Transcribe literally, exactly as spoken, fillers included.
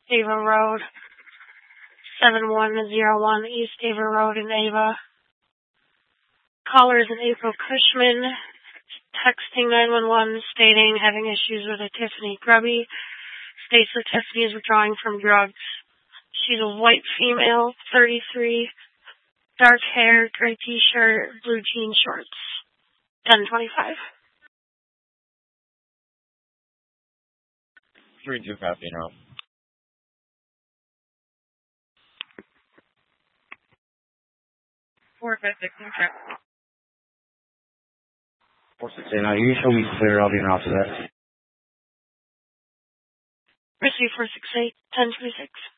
Ava Road, seven one zero one East Ava Road in Ava. Caller is an April Cushman, texting nine one one stating having issues with a Tiffany Grubby. States that Tiffany is withdrawing from drugs. She's a white female, thirty-three, dark hair, gray t-shirt, blue jean shorts. ten twenty-five. three two copy now. four five six, okay. four six eight, now you show me clear, I'll be in off of that. Receive four six eight, ten twenty-six.